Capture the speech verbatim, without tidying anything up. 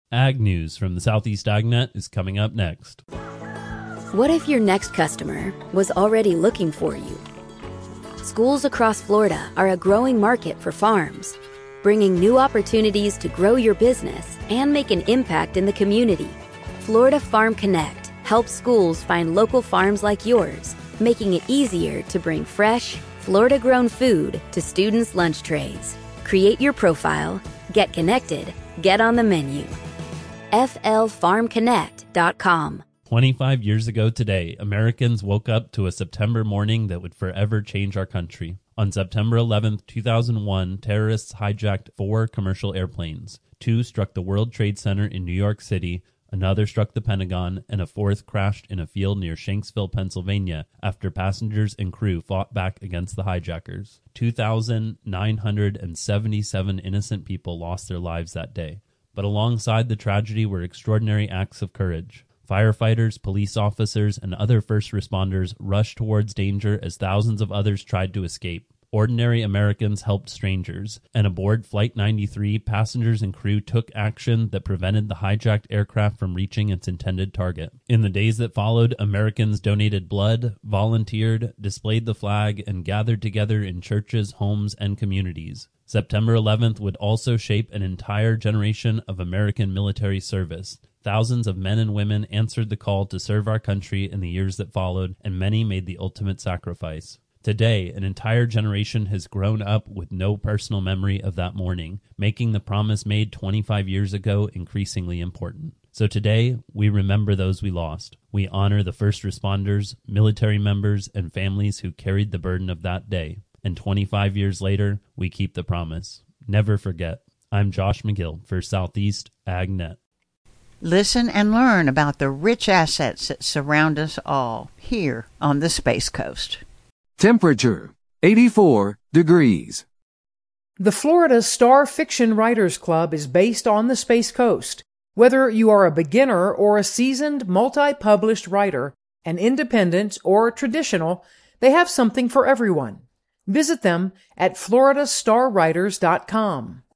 Ag News from the Southeast AgNet is coming up next. What if your next customer was already looking for you? Schools across Florida are a growing market for farms, bringing new opportunities to grow your business and make an impact in the community. Florida Farm Connect helps schools find local farms like yours, making it easier to bring fresh, Florida-grown food to students' lunch trays. Create your profile, get connected, get on the menu. F L farm connect dot com. twenty-five years ago today, Americans woke up to a September morning that would forever change our country. On September eleventh, two thousand one, terrorists hijacked four commercial airplanes. Two struck the World Trade Center in New York City, another struck the Pentagon, and a fourth crashed in a field near Shanksville, Pennsylvania, after passengers and crew fought back against the hijackers. two thousand nine hundred seventy-seven innocent people lost their lives that day. But alongside the tragedy were extraordinary acts of courage. Firefighters, police officers, and other first responders rushed towards danger as thousands of others tried to escape. Ordinary Americans helped strangers, and aboard Flight ninety-three, passengers and crew took action that prevented the hijacked aircraft from reaching its intended target. In the days that followed, Americans donated blood, volunteered, displayed the flag, and gathered together in churches, homes, and communities. September eleventh would also shape an entire generation of American military service. Thousands of men and women answered the call to serve our country in the years that followed, and many made the ultimate sacrifice. Today, an entire generation has grown up with no personal memory of that morning, making the promise made twenty-five years ago increasingly important. So today, we remember those we lost. We honor the first responders, military members, and families who carried the burden of that day. And twenty-five years later, we keep the promise. Never forget. I'm Josh McGill for Southeast AgNet. Listen and learn about the rich assets that surround us all here on the Space Coast. Temperature, eighty-four degrees. The Florida Star Fiction Writers Club is based on the Space Coast. Whether you are a beginner or a seasoned multi-published writer, an independent or traditional, they have something for everyone. Visit them at florida star writers dot com.